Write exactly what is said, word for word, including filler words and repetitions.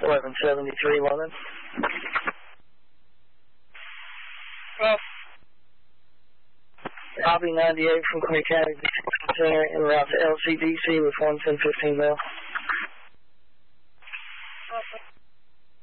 eleven seventy-three London. Well, Copy ninety-eight from Clay County Center en route to L C D C with one ten fifteen mil. okay.